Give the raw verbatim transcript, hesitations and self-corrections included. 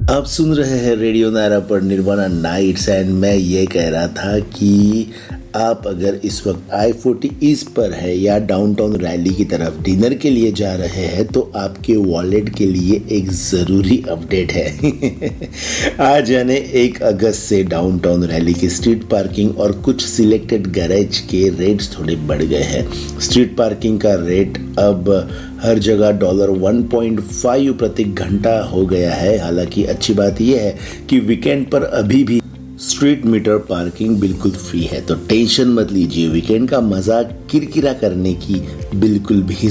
आप सुन रहे हैं रेडियो नायरा पर निर्वाणा नाइट्स एंड मैं ये कह रहा था कि आप अगर इस वक्त आई फोर्टी ईस्ट पर है या डाउनटाउन रैली की तरफ डिनर के लिए जा रहे हैं तो आपके वॉलेट के लिए एक ज़रूरी अपडेट है। आज यानी एक अगस्त से डाउनटाउन रैली की स्ट्रीट पार्किंग और कुछ सिलेक्टेड गैरेज के रेट्स थोड़े बढ़ गए हैं। स्ट्रीट पार्किंग का रेट अब हर जगह डॉलर वन पॉइंट फाइव प्रति घंटा हो गया है। हालांकि अच्छी बात यह है कि वीकेंड पर अभी भी स्ट्रीट मीटर पार्किंग बिल्कुल फ्री है, तो टेंशन मत लीजिए। वीकेंड का मजा किरकिरा करने की बिल्कुल भी